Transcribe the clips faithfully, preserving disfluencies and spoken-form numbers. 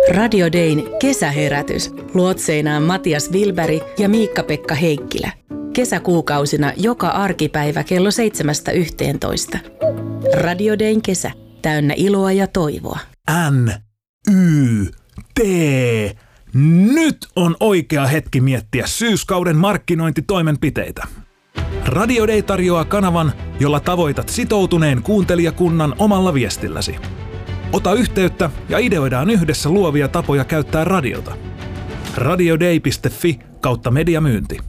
Radio Dayn kesäherätys. Luotseinaan Matias Wilberg ja Miikka-Pekka Heikkilä. Kesäkuukausina joka arkipäivä kello seitsemästä yhteentoista. Radio Dayn kesä. Täynnä iloa ja toivoa. N, Y, T. Nyt on oikea hetki miettiä syyskauden markkinointitoimenpiteitä. Radio Day tarjoaa kanavan, jolla tavoitat sitoutuneen kuuntelijakunnan omalla viestilläsi. Ota yhteyttä ja ideoidaan yhdessä luovia tapoja käyttää radiota. radioday piste fi kautta mediamyynti.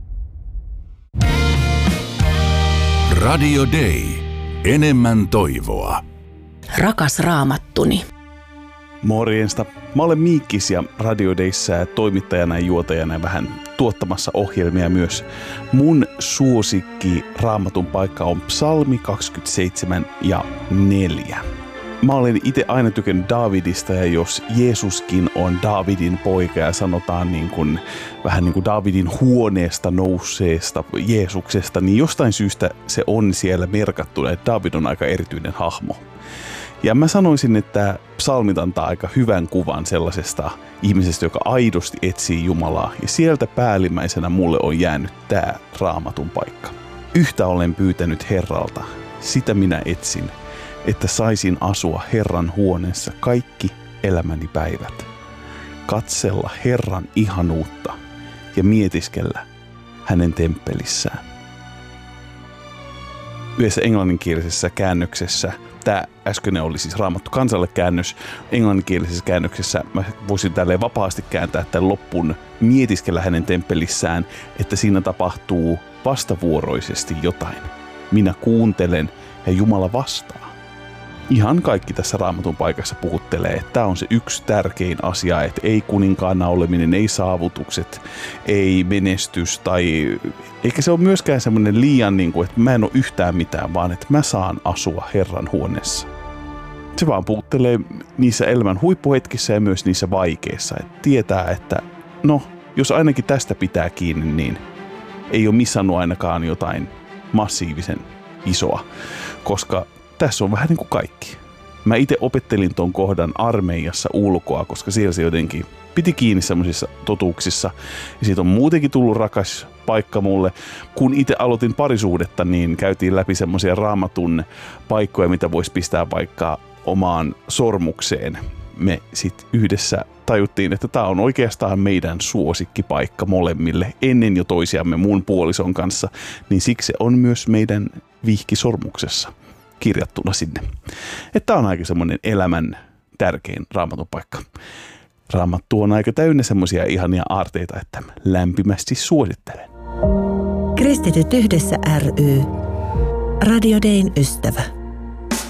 Radio Day. Enemmän toivoa. Rakas raamattuni. Morjesta. Mä olen Miikkis ja Radio Dayssä toimittajana ja juotajana vähän tuottamassa ohjelmia myös. Mun suosikki raamatun paikka on Psalmi kaksikymmentäseitsemän ja neljä. Mä olen itse aina tykännyt Daavidista, ja jos Jeesuskin on Daavidin poika ja sanotaan niin kuin, vähän niin kuin Daavidin huoneesta nousseesta Jeesuksesta, niin jostain syystä se on siellä merkattuna, että Daavid on aika erityinen hahmo. Ja mä sanoisin, että psalmit antaa aika hyvän kuvan sellaisesta ihmisestä, joka aidosti etsii Jumalaa. Ja sieltä päällimmäisenä mulle on jäänyt tää raamatun paikka. Yhtä olen pyytänyt Herralta, sitä minä etsin, että saisin asua Herran huoneessa kaikki elämäni päivät. Katsella Herran ihanuutta ja mietiskellä hänen temppelissään. Yhdessä englanninkielisessä käännöksessä, tämä äskeinen oli siis Raamattu kansalle käännös, englanninkielisessä käännöksessä mä voisin tälleen vapaasti kääntää tämän loppun mietiskellä hänen temppelissään, että siinä tapahtuu vastavuoroisesti jotain. Minä kuuntelen ja Jumala vastaa. Ihan kaikki tässä Raamatun paikassa puhuttelee, että tämä on se yksi tärkein asia, että ei kuninkaana oleminen, ei saavutukset, ei menestys, tai eikä se ole myöskään semmoinen liian, niin kuin, että mä en ole yhtään mitään, vaan että mä saan asua Herran huoneessa. Se vaan puhuttelee niissä elämän huippuhetkissä ja myös niissä vaikeissa, että tietää, että no, jos ainakin tästä pitää kiinni, niin ei ole missannut ainakaan jotain massiivisen isoa, koska tässä on vähän niin kuin kaikki. Mä itse opettelin ton kohdan armeijassa ulkoa, koska siellä se jotenkin piti kiinni semmoisissa totuuksissa. Ja siitä on muutenkin tullut rakas paikka mulle. Kun itse aloitin parisuudetta, niin käytiin läpi semmoisia raamatun paikkoja, mitä voisi pistää vaikka omaan sormukseen. Me sit yhdessä tajuttiin, että tää on oikeastaan meidän suosikkipaikka molemmille ennen jo toisiamme mun puolison kanssa. Niin siksi se on myös meidän vihkisormuksessa kirjattuna sinne. Että on aika semmoinen elämän tärkein raamatun paikka. Raamattu on aika täynnä semmoisia ihania aarteita, että lämpimästi suosittelen. Kristityt yhdessä ry. Radio Dayn ystävä.